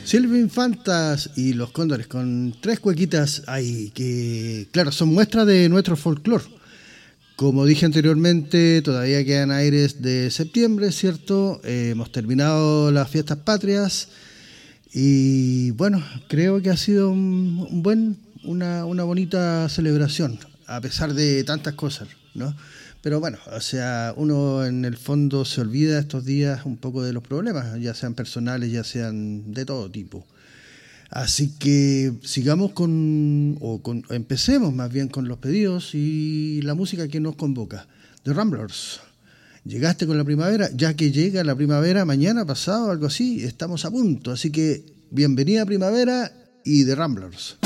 Silvio Infantas y los Cóndores con tres cuequitas ahí que, claro, son muestras de nuestro folclore. Como dije anteriormente, todavía quedan aires de septiembre, ¿cierto? Hemos terminado las fiestas patrias y bueno, creo que ha sido una bonita celebración, a pesar de tantas cosas, ¿no? Pero bueno, o sea, uno en el fondo se olvida estos días un poco de los problemas, ya sean personales, ya sean de todo tipo. Así que sigamos empecemos más bien con los pedidos y la música que nos convoca. The Ramblers. Llegaste con la primavera, ya que llega la primavera mañana, pasado, algo así, estamos a punto. Así que bienvenida primavera y The Ramblers.